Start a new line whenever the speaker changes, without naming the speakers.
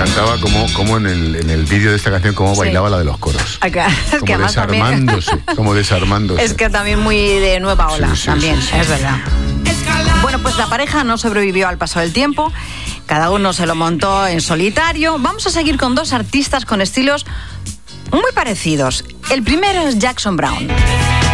encantaba como en el vídeo de esta canción, cómo bailaba la de los coros.
Es que
como desarmándose.
Es que también muy de nueva ola, también, es verdad. Bueno, pues la pareja no sobrevivió al paso del tiempo, cada uno se lo montó en solitario. Vamos a seguir con dos artistas con estilos muy parecidos. El primero es Jackson Browne.